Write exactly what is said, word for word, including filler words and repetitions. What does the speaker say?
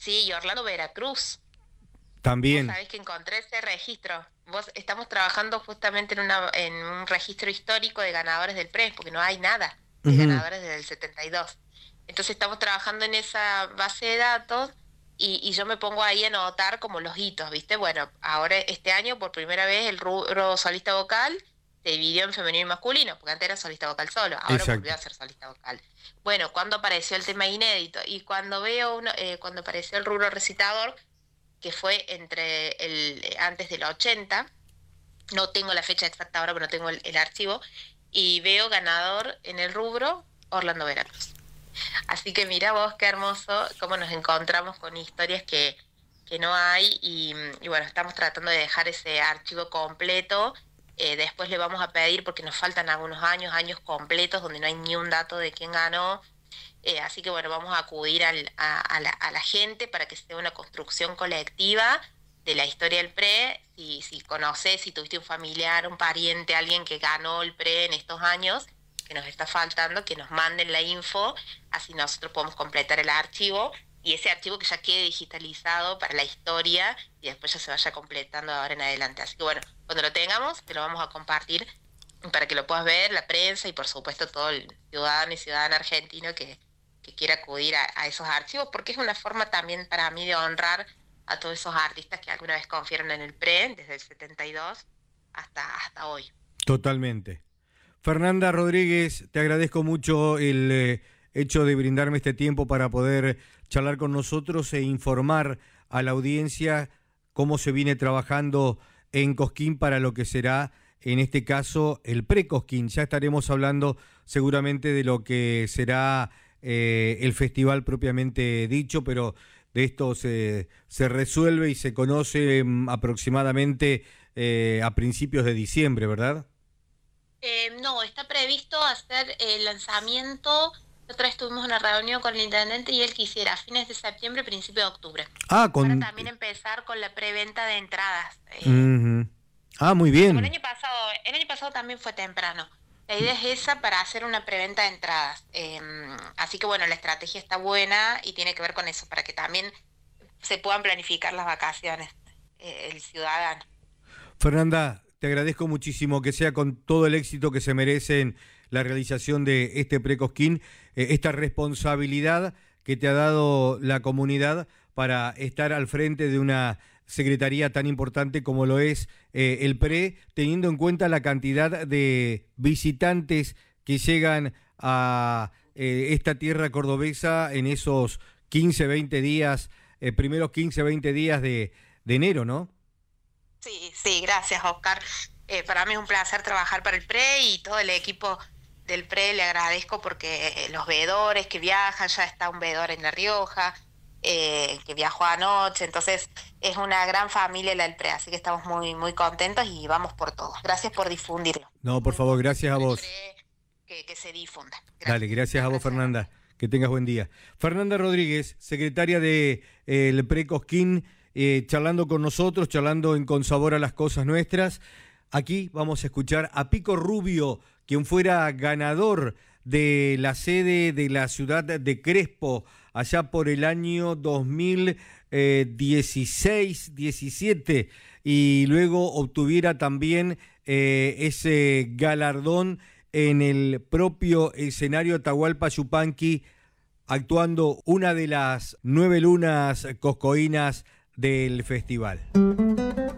Sí, y Orlando, Veracruz. Vos También. sabés que encontré ese registro. Vos estamos trabajando justamente en una en un registro histórico de ganadores del P R E, porque no hay nada de Ujú. ganadores desde el setenta y dos. Entonces estamos trabajando en esa base de datos y, y yo me pongo ahí a anotar como los hitos, ¿viste? Bueno, ahora este año por primera vez el rubro solista vocal se dividió en femenino y masculino, porque antes era solista vocal solo, ahora volvió Exacto. a ser solista vocal. Bueno, cuando apareció el tema inédito y cuando veo uno, eh, cuando apareció el rubro recitador, que fue entre el antes del ochenta, no tengo la fecha exacta ahora, pero no tengo el, el archivo, y veo ganador en el rubro Orlando Veracruz. Así que mira vos qué hermoso cómo nos encontramos con historias que, que no hay y, y bueno, estamos tratando de dejar ese archivo completo. Eh, después le vamos a pedir, porque nos faltan algunos años, años completos donde no hay ni un dato de quién ganó. Eh, así que bueno, vamos a acudir al, a, a, la, a la gente para que sea una construcción colectiva de la historia del P R E. Si, si conoces, si tuviste un familiar, un pariente, alguien que ganó el P R E en estos años, que nos está faltando, que nos manden la info, así nosotros podemos completar el archivo y ese archivo que ya quede digitalizado para la historia y después ya se vaya completando ahora en adelante. Así que bueno, cuando lo tengamos, te lo vamos a compartir para que lo puedas ver, la prensa y por supuesto todo el ciudadano y ciudadana argentino que, que quiera acudir a, a esos archivos, porque es una forma también para mí de honrar a todos esos artistas que alguna vez confiaron en el P R E, desde el setenta y dos hasta, hasta hoy. Totalmente. Fernanda Rodríguez, te agradezco mucho el eh, hecho de brindarme este tiempo para poder charlar con nosotros e informar a la audiencia cómo se viene trabajando en Cosquín para lo que será, en este caso, el pre-Cosquín. Ya estaremos hablando seguramente de lo que será eh, el festival propiamente dicho, pero de esto se, se resuelve y se conoce mm, aproximadamente eh, a principios de diciembre, ¿verdad? Eh, no, está previsto hacer el lanzamiento. Otra vez tuvimos una reunión con el intendente y él quisiera fines de septiembre, principio de octubre, Ah, para con... también empezar con la preventa de entradas. Eh, Ujú. Ah, muy como el bien. año pasado, el año pasado también fue temprano. La idea es esa para hacer una preventa de entradas. Eh, así que bueno, la estrategia está buena y tiene que ver con eso, para que también se puedan planificar las vacaciones, eh, el ciudadano. Fernanda, te agradezco muchísimo que sea con todo el éxito que se merecen la realización de este Precosquín, eh, esta responsabilidad que te ha dado la comunidad para estar al frente de una secretaría tan importante como lo es eh, el P R E, teniendo en cuenta la cantidad de visitantes que llegan a eh, esta tierra cordobesa en esos quince, veinte días, eh, primeros quince, veinte días de, de enero, ¿no? Sí, sí, gracias, Oscar. Eh, para mí es un placer trabajar para el P R E y todo el equipo del P R E le agradezco porque eh, los veedores que viajan, ya está un veedor en La Rioja, eh, que viajó anoche, entonces es una gran familia la del P R E, así que estamos muy, muy contentos y vamos por todo. Gracias por difundirlo. No, Es por muy favor, importante gracias a para el vos. P R E que, que se difunda. Dale, Gracias, gracias un a vos, abrazo enorme. Fernanda. Que tengas buen día. Fernanda Rodríguez, secretaria de eh, el Precosquín, eh, charlando con nosotros, charlando en Con Sabor a las Cosas Nuestras. Aquí vamos a escuchar a Pico Rubio, quien fuera ganador de la sede de la ciudad de Crespo, allá por el año dos mil dieciséis diecisiete, y luego obtuviera también eh, ese galardón en el propio escenario Atahualpa Yupanqui, actuando una de las nueve lunas coscoínas del festival.